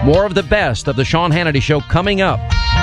More of the best of the Sean Hannity Show coming up.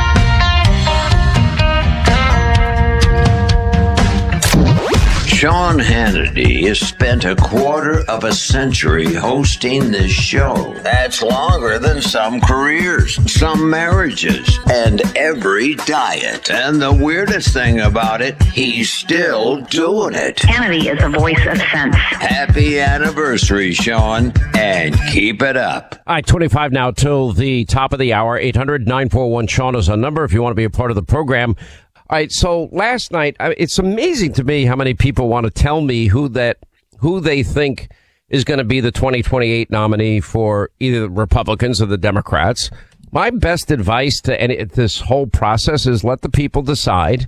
Sean Hannity has spent a quarter of a century hosting this show. That's longer than some careers, some marriages, and every diet. And the weirdest thing about it, he's still doing it. Hannity is a voice of sense. Happy anniversary, Sean, and keep it up. All right, 25 now till the top of the hour. 800-941-SEAN is our number if you want to be a part of the program. All right, so last night, it's amazing to me how many people want to tell me who they think is going to be the 2028 nominee for either the Republicans or the Democrats. My best advice to this whole process is let the people decide.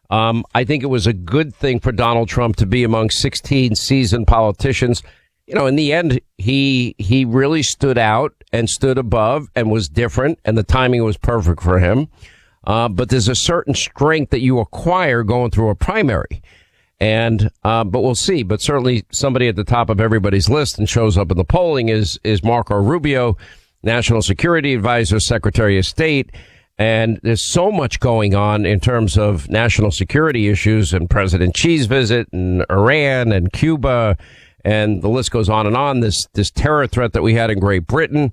I think it was a good thing for Donald Trump to be among 16 seasoned politicians. You know, in the end, he really stood out and stood above and was different, and the timing was perfect for him. But there's a certain strength that you acquire going through a primary. And, but we'll see. But certainly somebody at the top of everybody's list and shows up in the polling is Marco Rubio, National Security Advisor, Secretary of State. And there's so much going on in terms of national security issues and President Xi's visit and Iran and Cuba. And the list goes on and on. This terror threat that we had in Great Britain.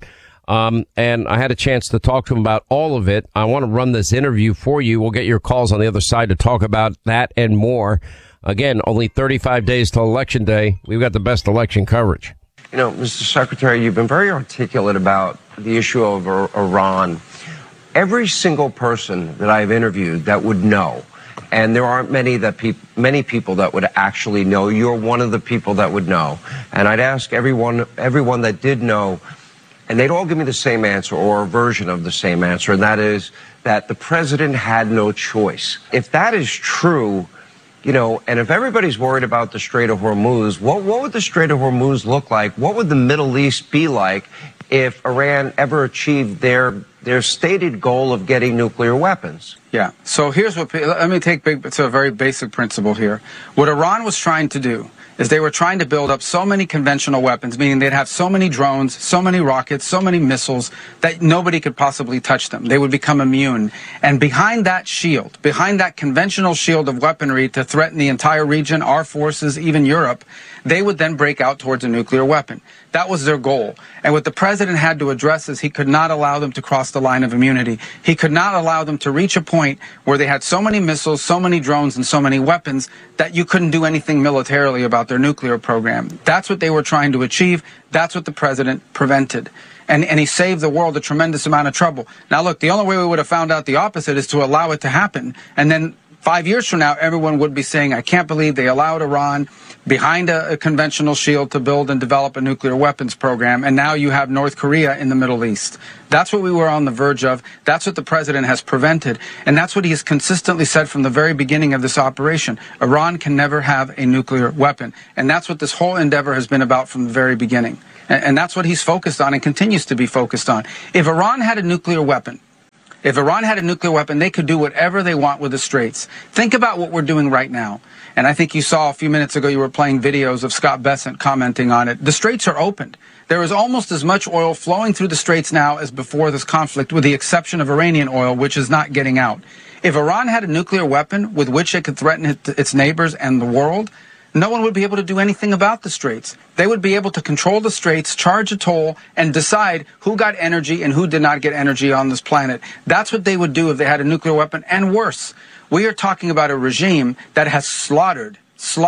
And I had a chance to talk to him about all of it. I want to run this interview for you. We'll get your calls on the other side to talk about that and more. Again, only 35 days till Election Day. We've got the best election coverage. You know, Mr. Secretary, you've been very articulate about the issue of Iran. Every single person that I've interviewed that would know, and there aren't many people that would actually know. You're one of the people that would know. And I'd ask everyone that did know, and they'd all give me the same answer or a version of the same answer, and that is that the president had no choice. If that is true, you know, and if everybody's worried about the Strait of Hormuz, what would the Strait of Hormuz look like? What would the Middle East be like if Iran ever achieved their stated goal of getting nuclear weapons? Yeah. So here's let me take to a very basic principle here. What Iran was trying to do is they were trying to build up so many conventional weapons, meaning they'd have so many drones, so many rockets, so many missiles that nobody could possibly touch them. They would become immune. And behind that shield, behind that conventional shield of weaponry to threaten the entire region, our forces, even Europe, they would then break out towards a nuclear weapon. That was their goal. And what the president had to address is he could not allow them to cross the line of immunity. He could not allow them to reach a point where they had so many missiles, so many drones, and so many weapons that you couldn't do anything militarily about their nuclear program. That's what they were trying to achieve. That's what the president prevented. And he saved the world a tremendous amount of trouble. Now, look, the only way we would have found out the opposite is to allow it to happen. And then 5 years from now, everyone would be saying, I can't believe they allowed Iran behind a conventional shield to build and develop a nuclear weapons program. And now you have North Korea in the Middle East. That's what we were on the verge of. That's what the president has prevented. And that's what he has consistently said from the very beginning of this operation. Iran can never have a nuclear weapon. And that's what this whole endeavor has been about from the very beginning. And that's what he's focused on and continues to be focused on. If Iran had a nuclear weapon, they could do whatever they want with the Straits. Think about what we're doing right now. And I think you saw a few minutes ago, you were playing videos of Scott Bessent commenting on it. The Straits are opened. There is almost as much oil flowing through the Straits now as before this conflict, with the exception of Iranian oil, which is not getting out. If Iran had a nuclear weapon with which it could threaten its neighbors and the world, no one would be able to do anything about the Straits. They would be able to control the Straits, charge a toll, and decide who got energy and who did not get energy on this planet. That's what they would do if they had a nuclear weapon. And worse, we are talking about a regime that has slaughtered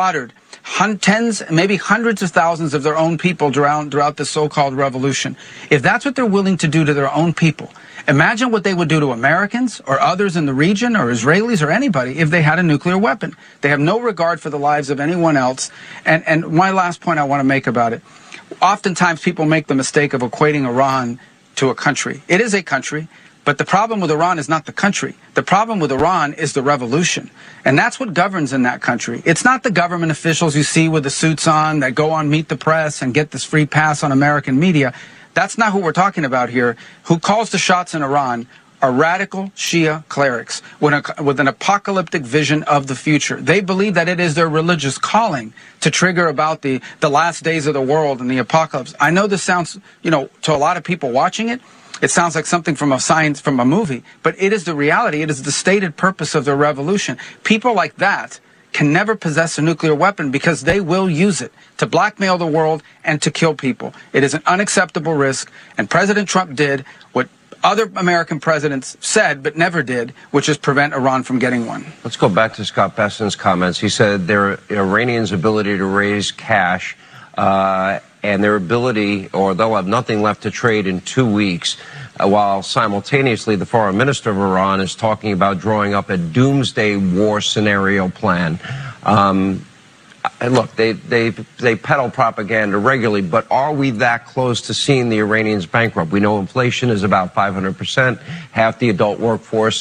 tens, maybe hundreds of thousands of their own people throughout this so-called revolution. If that's what they're willing to do to their own people, imagine what they would do to Americans or others in the region or Israelis or anybody if they had a nuclear weapon. They have no regard for the lives of anyone else. And my last point I want to make about it, oftentimes people make the mistake of equating Iran to a country. It is a country. But the problem with Iran is not the country. The problem with Iran is the revolution. And that's what governs in that country. It's not the government officials you see with the suits on that go on Meet the Press and get this free pass on American media. That's not who we're talking about here. Who calls the shots in Iran are radical Shia clerics with an apocalyptic vision of the future. They believe that it is their religious calling to trigger about the last days of the world and the apocalypse. I know this sounds, to a lot of people watching it, It sounds like something from a movie, but it is the reality. It is the stated purpose of their revolution. People like that can never possess a nuclear weapon because they will use it to blackmail the world and to kill people. It is an unacceptable risk, and President Trump did what other American presidents said but never did, which is prevent Iran from getting one. Let's go back to Scott Bessent's comments. He said their Iranians' ability to raise cash and their ability, or they'll have nothing left to trade in 2 weeks, while simultaneously the foreign minister of Iran is talking about drawing up a doomsday war scenario plan. And look, they peddle propaganda regularly, but are we that close to seeing the Iranians bankrupt? We know inflation is about 500%. Half the adult workforce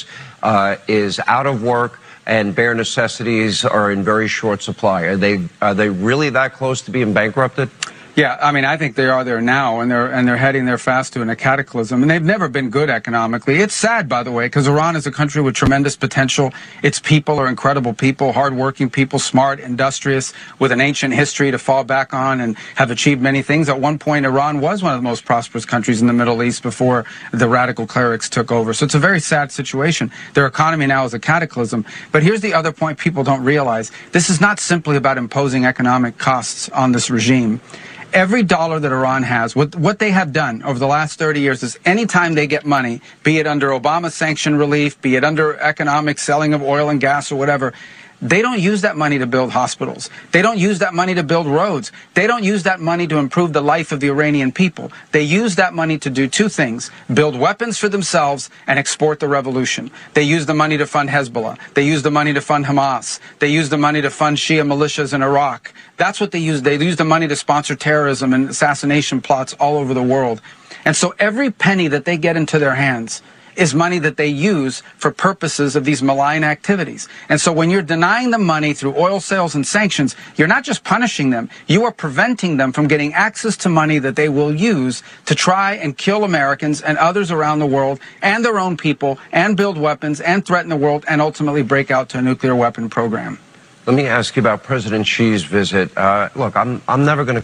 is out of work, and bare necessities are in very short supply. Are they really that close to being bankrupted? Yeah, I mean, I think they are there now, and they're heading there fast to a cataclysm, and they've never been good economically. It's sad, by the way, because Iran is a country with tremendous potential. Its people are incredible people, hardworking people, smart, industrious, with an ancient history to fall back on, and have achieved many things. At one point, Iran was one of the most prosperous countries in the Middle East before the radical clerics took over. So it's a very sad situation. Their economy now is a cataclysm. But here's the other point people don't realize. This is not simply about imposing economic costs on this regime. Every dollar that Iran has, what they have done over the last 30 years is anytime they get money, be it under Obama sanction relief, be it under economic selling of oil and gas or whatever, they don't use that money to build hospitals. They don't use that money to build roads. They don't use that money to improve the life of the Iranian people. They use that money to do two things: build weapons for themselves and export the revolution. They use the money to fund Hezbollah. They use the money to fund Hamas. They use the money to fund Shia militias in Iraq. That's what they use. They use the money to sponsor terrorism and assassination plots all over the world. And so every penny that they get into their hands is money that they use for purposes of these malign activities. And so when you're denying them money through oil sales and sanctions, you're not just punishing them, you are preventing them from getting access to money that they will use to try and kill Americans and others around the world and their own people and build weapons and threaten the world and ultimately break out to a nuclear weapon program. Let me ask you about President Xi's visit. Look, I'm never going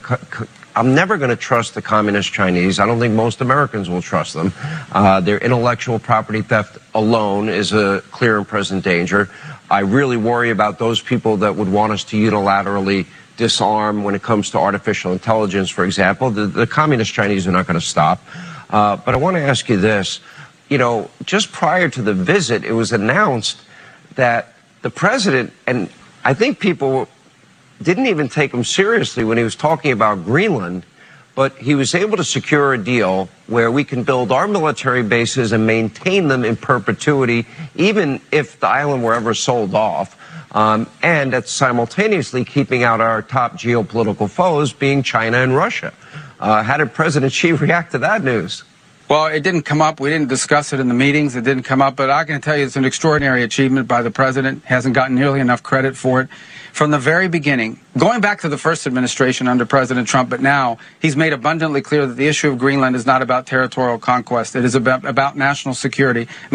to trust the communist Chinese. I don't think most Americans will trust them. Their intellectual property theft alone is a clear and present danger. I really worry about those people that would want us to unilaterally disarm when it comes to artificial intelligence, for example. The communist Chinese are not going to stop. But I want to ask you this. You know, just prior to the visit, it was announced that the president, and I think people didn't even take him seriously when he was talking about Greenland, but he was able to secure a deal where we can build our military bases and maintain them in perpetuity, even if the island were ever sold off, and that's simultaneously keeping out our top geopolitical foes, being China and Russia. How did President Xi react to that news? Well, it didn't come up. We didn't discuss it in the meetings. It didn't come up. But I can tell you it's an extraordinary achievement by the president. He hasn't gotten nearly enough credit for it. From the very beginning, going back to the first administration under President Trump, but now he's made abundantly clear that the issue of Greenland is not about territorial conquest. It is about national security.